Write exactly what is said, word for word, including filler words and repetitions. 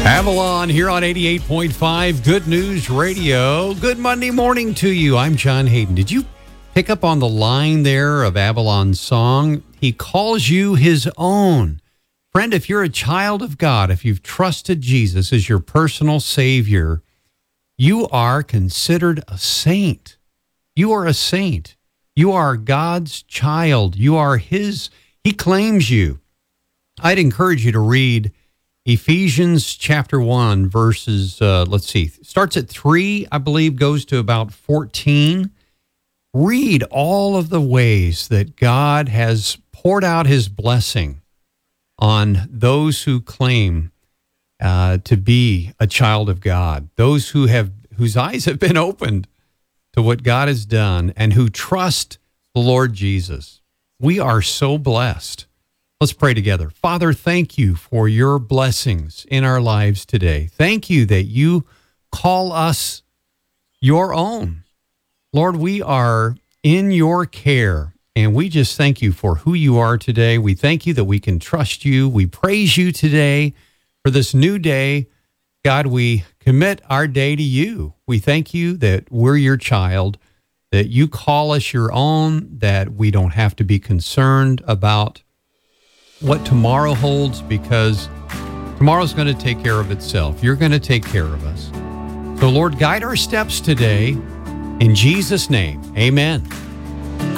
Avalon here on eighty-eight point five Good News Radio. Good Monday morning to you. I'm John Hayden. Did you pick up on the line there of Avalon's song? He calls you his own. Friend, if you're a child of God, if you've trusted Jesus as your personal Savior, you are considered a saint. You are a saint. You are God's child. You are his. He claims you. I'd encourage you to read Ephesians chapter one, verses, uh, let's see, starts at three, I believe, goes to about fourteen. Read all of the ways that God has poured out his blessing on those who claim uh, to be a child of God, those who have whose eyes have been opened to what God has done and who trust the Lord Jesus. We are so blessed. Let's pray together. Father, thank you for your blessings in our lives today. Thank you that you call us your own. Lord, we are in your care, and we just thank you for who you are today. We thank you that we can trust you. We praise you today for this new day. God, we commit our day to you. We thank you that we're your child, that you call us your own, that we don't have to be concerned about what tomorrow holds, because tomorrow's going to take care of itself. You're going to take care of us. So, Lord, guide our steps today. In Jesus' name, amen.